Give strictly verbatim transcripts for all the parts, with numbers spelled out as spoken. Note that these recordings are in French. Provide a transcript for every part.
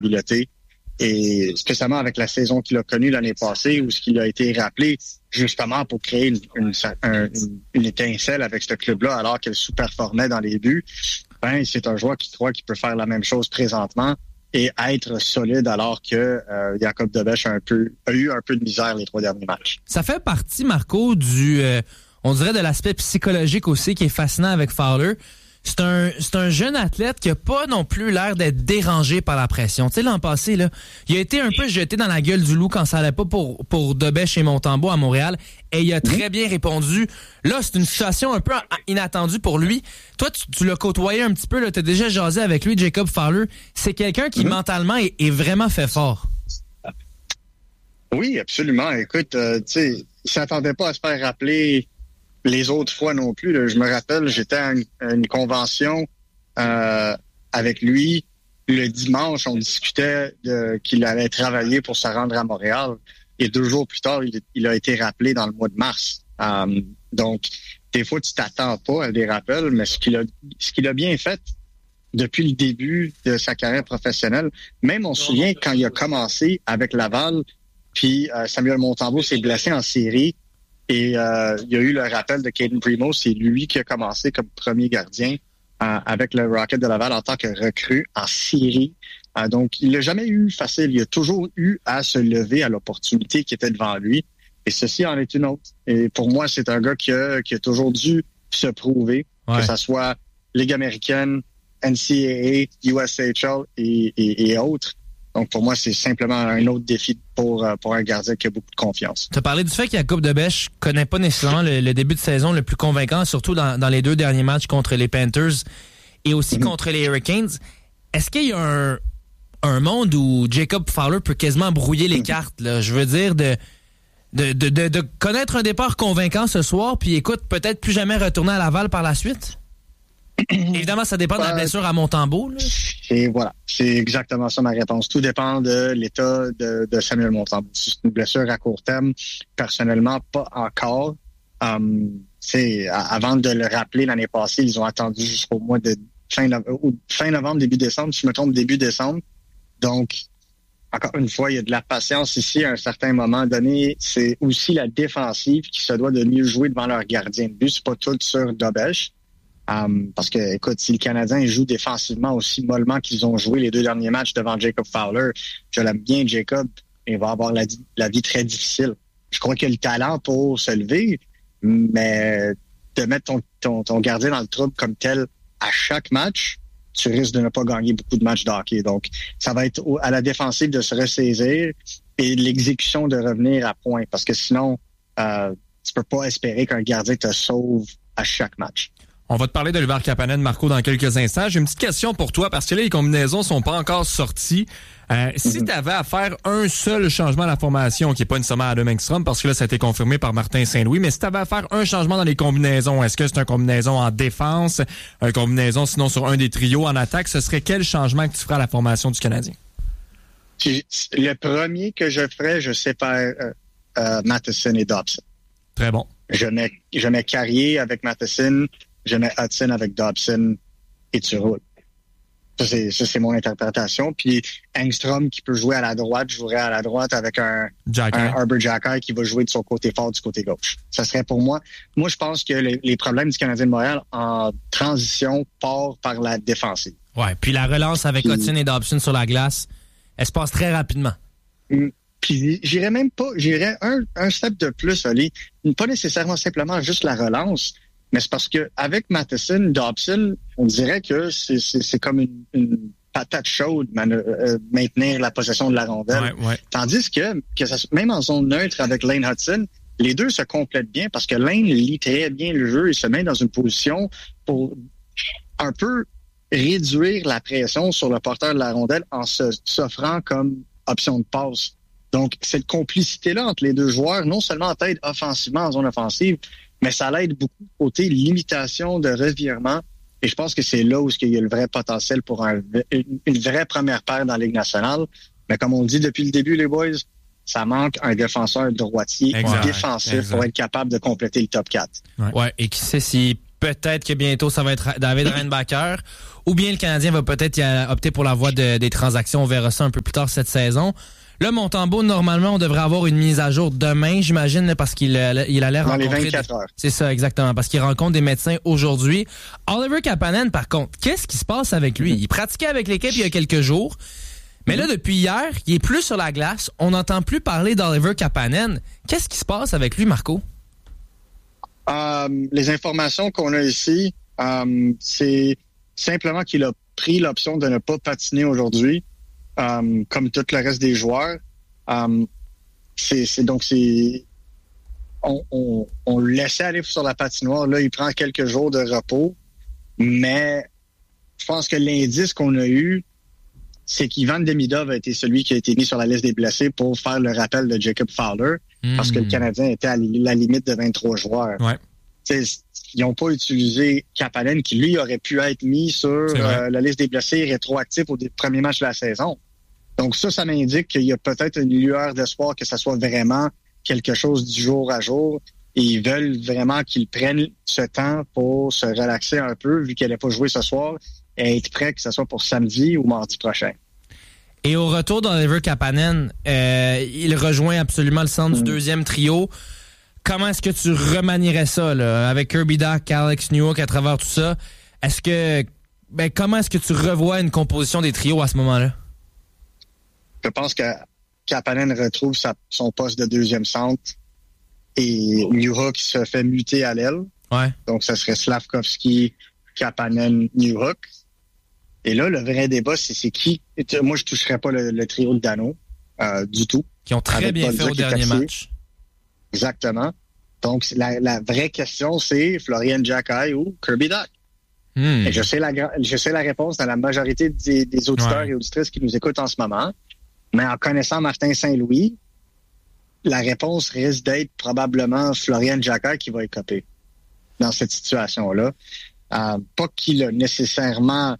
habileté. Et spécialement avec la saison qu'il a connue l'année passée, où ce qu'il a été rappelé justement pour créer une, une, une, une étincelle avec ce club-là, alors qu'elle sous-performait dans les buts, ben, c'est un joueur qui croit qu'il peut faire la même chose présentement et être solide alors que euh, Jakub Dobeš a, un peu, a eu un peu de misère les trois derniers matchs. Ça fait partie, Marco, du, euh, on dirait de l'aspect psychologique aussi qui est fascinant avec Fowler. C'est un, c'est un jeune athlète qui a pas non plus l'air d'être dérangé par la pression. Tu sais, l'an passé, là, il a été un peu jeté dans la gueule du loup quand ça allait pas pour, pour Dobeš et Montembeault à Montréal. Et il a très bien répondu. Là, c'est une situation un peu inattendue pour lui. Toi, tu, tu l'as côtoyé un petit peu, là, t'as déjà jasé avec lui, Jakub Fowler. C'est quelqu'un qui, mm-hmm. mentalement, est, est vraiment fait fort. Oui, absolument. Écoute, euh, tu sais, il s'attendait pas à se faire rappeler les autres fois non plus. Là. Je me rappelle, j'étais à une, à une convention euh, avec lui. Le dimanche, on discutait de, qu'il allait travailler pour se rendre à Montréal. Et deux jours plus tard, il, il a été rappelé dans le mois de mars. Um, donc, des fois, tu t'attends pas à des rappels, mais ce qu'il a, ce qu'il a bien fait depuis le début de sa carrière professionnelle, même on se souvient quand il a commencé avec Laval, puis euh, Samuel Montembeault s'est blessé en série. Et euh, il y a eu le rappel de Caden Primo, c'est lui qui a commencé comme premier gardien euh, avec le Rocket de Laval en tant que recrue en série. Euh, donc, il n'a jamais eu facile. Il a toujours eu à se lever à l'opportunité qui était devant lui. Et ceci en est une autre. Et pour moi, c'est un gars qui a, qui a toujours dû se prouver, ouais. que ça soit Ligue américaine, N C A A, U S H L et, et, et autres. Donc, pour moi, c'est simplement un autre défi pour, pour un gardien qui a beaucoup de confiance. Tu as parlé du fait que Jakub Dobeš connaît pas nécessairement le, le début de saison le plus convaincant, surtout dans, dans les deux derniers matchs contre les Panthers et aussi mm-hmm. contre les Hurricanes. Est-ce qu'il y a un, un monde où Jakub Fowler peut quasiment brouiller les mm-hmm. cartes, là? Je veux dire, de, de, de, de, de connaître un départ convaincant ce soir, puis écoute, peut-être plus jamais retourner à Laval par la suite? Évidemment, ça dépend de la blessure à Montembeault. Là. Et voilà, c'est exactement ça ma réponse. Tout dépend de l'état de, de Samuel Montembeault. Si c'est une blessure à court terme, personnellement, pas encore. Um, c'est, avant de le rappeler l'année passée, ils ont attendu jusqu'au mois de fin, fin novembre, début décembre, si je me trompe, début décembre. Donc, encore une fois, il y a de la patience ici à un certain moment donné. C'est aussi la défensive qui se doit de mieux jouer devant leur gardien de but. C'est pas tout sur Dobeš. Um, parce que, écoute, si le Canadien joue défensivement aussi mollement qu'ils ont joué les deux derniers matchs devant Jakub Fowler, je l'aime bien, Jakub, il va avoir la, la vie très difficile. Je crois qu'il a le talent pour se lever, mais de mettre ton, ton, ton gardien dans le trouble comme tel à chaque match, tu risques de ne pas gagner beaucoup de matchs de hockey. Donc, ça va être à la défensive de se ressaisir et l'exécution de revenir à point, parce que sinon, euh, tu peux pas espérer qu'un gardien te sauve à chaque match. On va te parler d'Oliver Kapanen, Marco, dans quelques instants. J'ai une petite question pour toi, parce que là, les combinaisons sont pas encore sorties. Euh, si mm-hmm. tu avais à faire un seul changement à la formation, qui n'est pas nécessairement Adam Engstrom, parce que là, ça a été confirmé par Martin Saint-Louis, mais si tu avais à faire un changement dans les combinaisons, est-ce que c'est une combinaison en défense, une combinaison sinon sur un des trios en attaque, ce serait quel changement que tu ferais à la formation du Canadien? Le premier que je ferais, je sépare euh, euh, Matheson et Dobson. Très bon. Je mets, je mets Carrier avec Matheson, je mais Hudson avec Dobson et tu roules. Ça, c'est, ça, c'est mon interprétation. Puis Engstrom qui peut jouer à la droite, jouerait à la droite avec un, un Arber Xhekaj qui va jouer de son côté fort du côté gauche. Ça serait pour moi. Moi, je pense que les, les problèmes du Canadien de Montréal en transition partent par la défensive. Ouais. Puis la relance avec puis, Hudson et Dobson sur la glace, elle se passe très rapidement. Puis j'irais même pas, j'irais un, un step de plus, Ali. Pas nécessairement simplement juste la relance. Mais c'est parce que avec Matheson, Dobson, on dirait que c'est, c'est, c'est comme une, une patate chaude man, euh, maintenir la possession de la rondelle. Ouais, ouais. Tandis que, que ça, même en zone neutre avec Lane Hudson, les deux se complètent bien parce que Lane lit très bien le jeu et se met dans une position pour un peu réduire la pression sur le porteur de la rondelle en se, s'offrant comme option de passe. Donc, cette complicité-là entre les deux joueurs, non seulement t'aide offensivement en zone offensive, mais ça l'aide beaucoup côté limitation de revirement. Et je pense que c'est là où il y a le vrai potentiel pour un, une vraie première paire dans la Ligue nationale. Mais comme on dit depuis le début, les boys, ça manque un défenseur droitier exact, défensif exact. Pour être capable de compléter le top quatre. Ouais, ouais et qui sait si peut-être que bientôt ça va être David Reinbacher ou bien le Canadien va peut-être y a- opter pour la voie de, des transactions. On verra ça un peu plus tard cette saison. Là, Montembeault, normalement, on devrait avoir une mise à jour demain, j'imagine, là, parce qu'il a, il a l'air Dans les rencontrer vingt-quatre des- heures. C'est ça, exactement, parce qu'il rencontre des médecins aujourd'hui. Oliver Kapanen, par contre, qu'est-ce qui se passe avec lui? Il pratiquait avec l'équipe il y a quelques jours, mais là, depuis hier, il est plus sur la glace. On n'entend plus parler d'Oliver Kapanen. Qu'est-ce qui se passe avec lui, Marco? Euh, les informations qu'on a ici, euh, c'est simplement qu'il a pris l'option de ne pas patiner aujourd'hui, euh, comme tout le reste des joueurs. Euh, c'est, c'est donc c'est on, on, on le laissait aller sur la patinoire. Là, il prend quelques jours de repos, mais je pense que l'indice qu'on a eu, c'est qu'Ivan Demidov a été celui qui a été mis sur la liste des blessés pour faire le rappel de Jacob Fowler, mmh. parce que le Canadien était à la limite de vingt-trois joueurs. Ouais. T'sais, ils n'ont pas utilisé Kapanen, qui lui aurait pu être mis sur euh, la liste des blessés rétroactifs au premier match de la saison. Donc ça, ça m'indique qu'il y a peut-être une lueur d'espoir que ça soit vraiment quelque chose du jour à jour. Et ils veulent vraiment qu'ils prennent ce temps pour se relaxer un peu, vu qu'elle n'a pas joué ce soir, et être prêt, que ce soit pour samedi ou mardi prochain. Et au retour d'Oliver Kapanen, euh, il rejoint absolument le centre mmh. du deuxième trio. Comment est-ce que tu remanierais ça, là, avec Kirby Dach, Alex Newhook à travers tout ça? Est-ce que, ben, comment est-ce que tu revois une composition des trios à ce moment-là? Je pense que Kapanen retrouve sa, son poste de deuxième centre et Newhook se fait muter à l'aile. Ouais. Donc, ça serait Slavkovski, Kapanen, Newhook. Et là, le vrai débat, c'est, c'est qui? Moi, je toucherais pas le, le trio de Dano euh, du tout. Qui ont très bien fait au dernier match. Exactement. Donc, la, la vraie question, c'est Florian Xhekaj ou Kirby Dach. Hmm. Et je sais la, je sais la réponse dans la majorité des, des auditeurs ouais. et auditrices qui nous écoutent en ce moment. Mais en connaissant Martin Saint-Louis, la réponse risque d'être probablement Florian Xhekaj qui va écoper dans cette situation-là. Euh, pas qu'il a nécessairement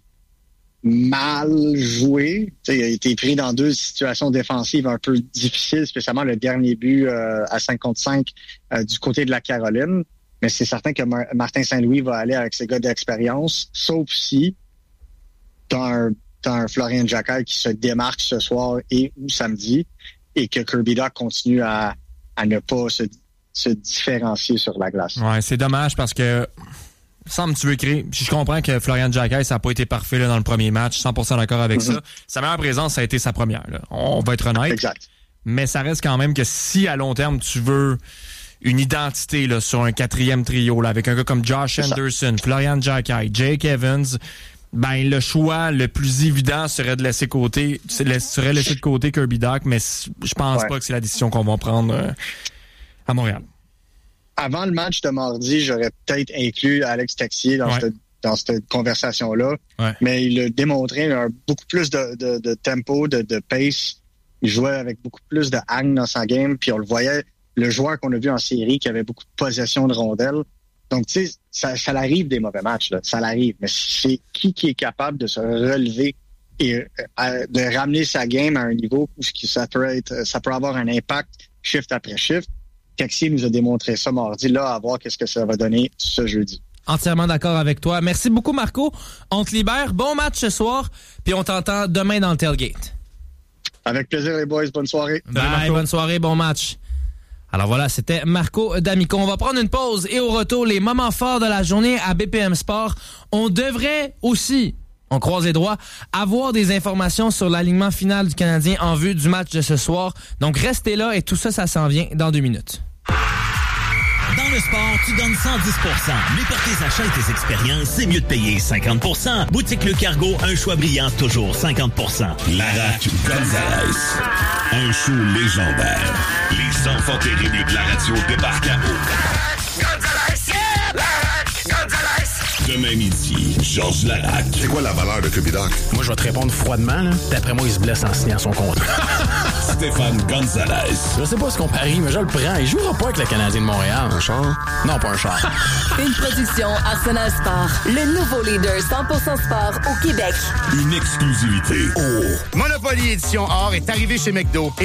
mal joué. T'sais, il a été pris dans deux situations défensives un peu difficiles, spécialement le dernier but euh, à cinq contre cinq euh, du côté de la Caroline. Mais c'est certain que Mar- Martin Saint-Louis va aller avec ses gars d'expérience, sauf si t'as un, t'as un Florian Xhekaj qui se démarque ce soir et ou samedi, et que Kirby Dach continue à, à ne pas se, se différencier sur la glace. Ouais, c'est dommage parce que semble tu veux créer. Je comprends que Florian Xhekaj, ça n'a pas été parfait là, dans le premier match, cent pour cent d'accord avec mm-hmm. ça. Sa meilleure présence, ça a été sa première. Là. On va être honnête. Exact. Mais ça reste quand même que si à long terme, tu veux une identité là, sur un quatrième trio, là, avec un gars comme Josh Anderson, Florian Xhekaj, Jake Evans, ben le choix le plus évident serait de laisser côté, serait laisser de côté Kirby Dach, mais je pense ouais. pas que c'est la décision qu'on va prendre euh, à Montréal. Avant le match de mardi, j'aurais peut-être inclus Alex Texier dans, ouais. cette, dans cette conversation-là. Ouais. Mais il a démontré un, beaucoup plus de, de, de tempo, de, de pace. Il jouait avec beaucoup plus de hang dans sa game. Puis on le voyait, le joueur qu'on a vu en série qui avait beaucoup de possession de rondelles. Donc, tu sais, ça, ça l'arrive des mauvais matchs. Là. Ça l'arrive. Mais c'est qui qui est capable de se relever et euh, de ramener sa game à un niveau où ça peut être, ça peut avoir un impact shift après shift. Texier nous a démontré ça mardi, là, à voir qu'est-ce que ça va donner ce jeudi. Entièrement d'accord avec toi. Merci beaucoup, Marco. On te libère. Bon match ce soir, puis on t'entend demain dans le tailgate. Avec plaisir, les boys. Bonne soirée. Bye, bonne soirée, bon match. Alors voilà, c'était Marco D'Amico. On va prendre une pause et au retour, les moments forts de la journée à B P M Sport. On devrait aussi, on croise les doigts, avoir des informations sur l'alignement final du Canadien en vue du match de ce soir. Donc restez là et tout ça, ça s'en vient dans deux minutes. Dans le sport, tu donnes cent dix pour cent. Mais pour tes achats et tes expériences, c'est mieux de payer cinquante pour cent. Boutique Le Cargo, un choix brillant, toujours cinquante pour cent. Larac Gonzalez. Un show légendaire. Les enfants terribles de la radio débarquent à eau. Gonzalez, yeah! Larac Gonzalez. Demain midi, Georges Larac. C'est quoi la valeur de Kirby Dach? Moi, je vais te répondre froidement, là. D'après moi, il se blesse en signant son contrat. Stéphane Gonzalez. Je sais pas ce qu'on parie, mais je le prends. Il jouera pas avec le Canadien de Montréal. Un char? Non, pas un char. Une production Arsenal Sport. Le nouveau leader cent pour cent sport au Québec. Une exclusivité. Oh! Monopoly Édition Or est arrivé chez McDo.